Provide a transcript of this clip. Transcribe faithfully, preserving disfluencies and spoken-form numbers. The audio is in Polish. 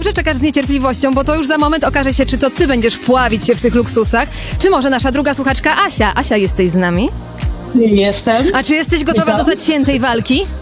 Dobrze, czekasz z niecierpliwością, bo to już za moment okaże się, czy to ty będziesz pławić się w tych luksusach, czy może nasza druga słuchaczka Asia. Asia, jesteś z nami? Jestem. A czy jesteś gotowa Witam. do zaciętej walki?